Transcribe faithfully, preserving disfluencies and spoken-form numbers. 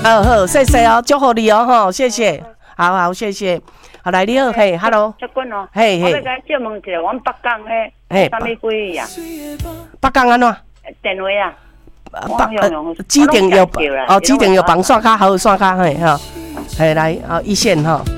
好好，谢谢哦，祝福你哦，吼，谢谢，好好，谢谢。好，来你好，嘿 ，hello， 祝君哦， 嘿嘿， 我要甲借问一下，阮北港迄，嘿，啥物几位啊？ 北港安怎？ 电话啊？ 北呃，指定药哦，指定药房线较好，线较嘿吼，嘿来哦，一线吼。